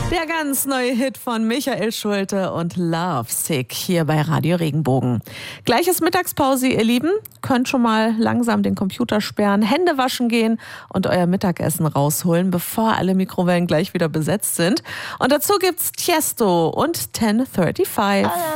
Der ganz neue Hit von Michael Schulte und Love Sick hier bei Radio Regenbogen. Gleiches Mittagspause, ihr Lieben. Könnt schon mal langsam den Computer sperren, Hände waschen gehen und euer Mittagessen rausholen, bevor alle Mikrowellen gleich wieder besetzt sind. Und dazu gibt's Tiesto und 1035.